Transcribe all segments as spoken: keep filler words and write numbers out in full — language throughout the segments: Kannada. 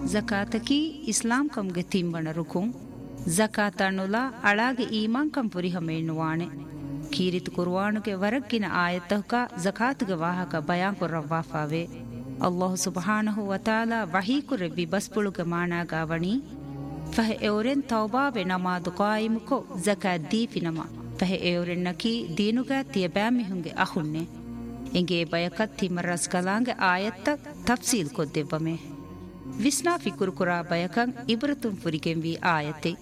ಜಕಾತಕಿ ಇಸ್ಲಾಂ ಕಂಗೆ ತಿಂಬಣ ರುಕುಂ ಜಕಾತಣ್ಣುಲ ಅಳಾಗೆ ಈಮಾನ್ ಕಂ ಪುರಿಹಮೇಣ್ಣುವಾಣೆ ಕೀರಿತು ಕುರ್ವಾನುಗೆ ವರಗ್ಗಿನ ಆಯತ್ತಹುಕ ಜಕಾತುಗೆ ವಾಹಕ ಬಯಾನ್ ಕೊರ್ರವ್ವಾಫಾವೆ ಅಲ್ಲಾಹು ಸುಬ್ಹಾನಹು ವತಾಲ ವಹೀಕುರೆವ್ವಿ ಬಸ್ಪುಳುಗೆ ಮಾಣಾಗಾವಣಿ ಫಹೆ ಎವರೆನ್ ತೌಬಾವೆ ನಮಾದು ಕಾಯಿಮುಕೊ ಜಕಾತ್ ದೀಫಿನಮ ಫಹೆ ಎವರೆನ್ ನಕಿ ದೀನುಗ ತಿಯಬ್ಯಾಮಿಹುಂಗೆ ಅಹುನ್ನೆ ಎಂಗೆ ಬಯಕತ್ ತಿಮರಸ್ ಕಲಾಂಗೆ ಆಯತ್ತ ತಫ್ಸೀಲ್ ಕೊದ್ದೆವ್ವಮೆ ವಿಸ್ನಾ ಫಿಕುರು ಕುರಾ ಬಯಕಂ ಇಬ್ರತುಂ ಫುರಿಗೆಂವಿ ಆಯತೆ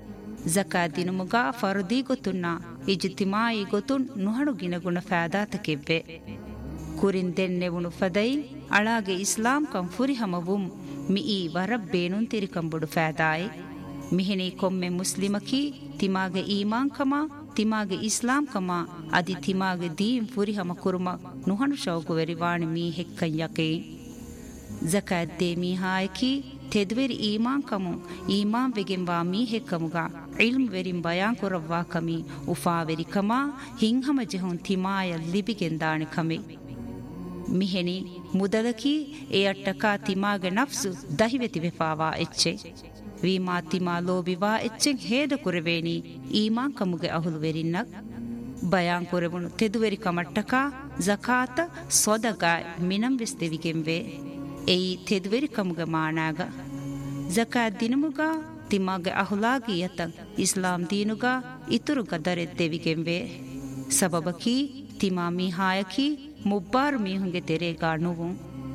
ಜಕಾತ್ ದಿನುಮುಗ ಫರ್ದಿ ಗೊತುನ್ನ ಇಜ್ತಿಮಾಯಿ ಗೊತುನ್ ನುಹಣು ಗಿನಗುಣ ಫಾದಾತಕೆವ್ವೆ ಕುರಿನ್ ದೆನ್ನೆವುಣು ಫದೈ ಅಳಾಗೆ ಇಸ್ಲಾಂ ಕಂ ಫುರಿಹಮವುಂ ಮಿಯಿ ವರಬ್ಬೇನುನ್ ತಿರಿಕಂಬುಡು ಫಾದಾಯಿ ಮಿಹಿನಿ ಕೊಮ್ಮೆ ಮುಸ್ಲಿಮಕಿ ತಿಮಾಗೆ ಈಮಾನ್ ಕಮ ತಿಮಾಗೆ ಇಸ್ಲಾಂ ಕಮ ಅದಿ ತಿಮಾಗೆ Deen ಫುರಿಹಮ ಕುರುಮ ನುಹಣು ಶೌಕು ವೆರಿವಾಣಿ me ಹೆಕ್ಕಂ ಯಕೇ ಜಕಾತ್ they ಮೀಹಾಯಕಿ ತೆದ್ವೆರಿ ಈಮಾನ್ Camus ಈಮಾನ್ ವೆಗೆಂವಾ me ಹೆಕ್ಕಮುಗ ಇಲ್ಮ್ ವೆರಿಂ ಬಯಾನ್ ಕೊರವ್ವಾ ಕಮಿ ಉಫಾವೆರಿ ಕಮ ಹಿಂಹಮ ಜೆಹುನ್ ತಿಮಾಯ ಲಿಬಿಗೆಂದಾಣಿ ಕಮೆ ಮಿಹೆನಿ ಮುದಲಕಿ ಎ ಅಟ್ಟಕ ತಿಮಾಗೆ ನಫ್ಸು ದಹಿವೆತಿ ವೆಫಾವಾ ಎಚ್ಚೆ ವೀಮಾ ತಿಮಾ ಲೋಬಿವಾ ಎಚ್ಚೆಂ ಹೇದ ಕುರೆವೇನಿ ಈಮಾನ್ ಕಮುಗೆ ಅಹುಲು ವೆರಿನ್ನಕ್ ಬಯಾನ್ ಕೊರೆವುಣು ತೆದುವೆರಿ ಕಮಟ್ಟಕ ಜಕಾತ ಸೊದಗಾಯ್ ಮಿನಂ ವೆಸ್ ದೆವಿಗೆಂವೆ ಎಯಿ ತೆದುವೆರಿ ಕಮುಗೆ ಮಾಣಾಗ ಜಕಾತ್ ದಿನಮುಗ ತಿಮಾಗೆ ಅಹುಲಾಗಿ ಯತಂ ಇಸ್ಲಾಂ ದೀನುಗ ಇತುರು ಗದರೆ ದೆವಿಗೆಂವೆ ಸಬಬಕಿ ತಿಮಾ ಮೀಹಾಯಕಿ ಮುಬ್ಬಾರು ಮೀಹುಂಗೆ ತೆರೆಗಾ ನುವುಂ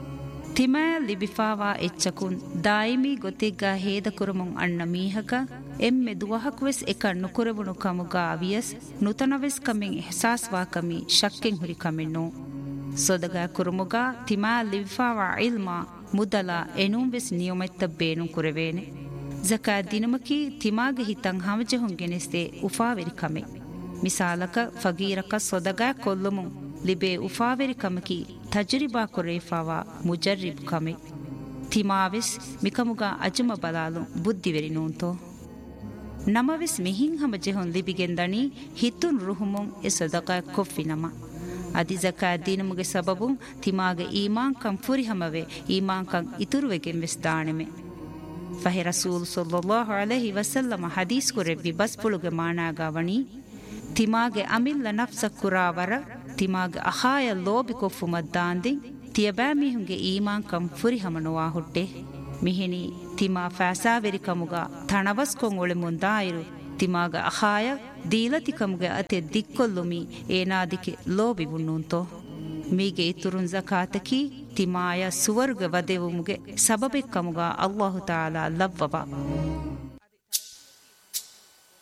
ತಿಮಾಯ ಲಿಬಿಫಾವಾ ಎಚ್ಚಕುನ್ ದಾಯಿಮಿ ಗೊತ್ತಿಗ್ಗ ಹೇದ ಕುರುಮುಂ ಅಣ್ಣ ಮೀಹಕ ಎಮ್ಮೆ ದುವಹಕ್ವೆಸ್ ಎಕಣ್ಣು ಕುರೆವುಣು ಕಮುಗಾ ಅವಿಯಸ್ ನುತನವೆಸ್ ಕಮೆಂ ಎಹ್ಸಾಸ್ವಾ ಕಮಿ ಶಕ್ಕೆಂ ಹುರಿ ಕಮೆನ್ನೋ ಸೊದಗ ಕುರುಮುಗ ತಿಮಾ ಲಿಬಿಫಾವಾ ಇಲ್ಮಾ ಮುದಲ ಎನುಂವೆಸ್ ನಿಯಮೆತ್ತ ಬೇನು ಕುರೆವೇನೆ ಜಕಾತ್ ದಿನಮಕಿ ತಿಮಾಗೆ ಹಿತಂ ಹಮಜಹುಂಗೆನೆಸ್ದೆ ಉಫಾವೆರಿ ಕಮೆ ಮಿಸಾಲಕ ಫಗೀರಕ ಸೊದಗ ಕೊಲ್ಲುಮು ಲಿಬೆ ಉಫಾವೆರಿ ಕಮಕಿ ತಜರಿಬಾ ಕೊರೇಫಾವಾ ಮುಜರ್ರಿಬ್ ಕಮೆ ತಿಮಾವೆಸ್ ಮಿಕಮುಗ ಅಜಮ ಬಲಾಲು ಬುದ್ಧಿವೆರಿ ನೂಂತೋ ನಮವೆಸ್ ಮಿಹಿಂ ಹಮಜೆಹುನ್ ಲಿಬಿಗೆಂದಣಿ ಹಿತುನ್ ರುಹುಮುಂ ಎ ಸದಕ ಕೊಫ್ಫಿ ನಮ ಅದಿ ಜಕಾತ್ ದಿನಮುಗೆ ಸಬಬುಂ ತಿಮಾಗೆ ಈಮಾನ್ ಕಂ ಫುರಿಹಮವೆ ಈಮಾನ್ ಕಂ ಇತುರುವೆಗೆಂ ವೆಸ್ ದಾಣೆಮೆ ಫಹೆ ರಸೂಲ್ ಸಲ್ಲಲ್ಲಾಹು ಅಲೈಹಿ ವಸಲ್ಲಮ ಹದೀಸ್ ಕುರೆವ್ವಿ ಬಸ್ಪುಳುಗೆ ಮಾಣಾಗಾವಣಿ ತಿಮಾಗೆ ಅಮಿಲ್ಲ ನಫ್ಸ ಕುರಾವರ ತಿಮಾಗೆ ಅಹಾಯ ಲೋಬಿ ಕೊಫ್ಫು ಮದ್ದಾಂದಿ ತಿಯಬ್ಯಾಮಿಹುಂಗೆ ಈಮಾನ್ ಕಂ ಫುರಿಹಮನುವಾ ಹುಟ್ಟೆ ಮಿಹಿನಿ ತಿಮಾ ಫಾಸಾವೆರಿ ಕಮುಗ ಥಣವಸ್ಕೊಂ ಒಳೆ ಮುಂದಾಯಿರು ತಿಮಾಗ ಅಹಾಯ ದೀಲತಿ ಕಮುಗೆ ಅತೆ ದಿಕ್ಕೊಲ್ಲುಮಿ ಏನಾದಿಕೆ ಲೋಬಿ ಬುಣ್ಣುಂತೋ ಮೀಗೆ ಇತುರುನ್ ಜಕಾತಕಿ ತಿಮಾಯ ಸುವರ್ಗ ವದೆವುಮುಗೆ ಸಬಬೆಕ್ಕಮುಗ ಅಲ್ಲಾಹು ತಾಲಾ ಲವ್ವವ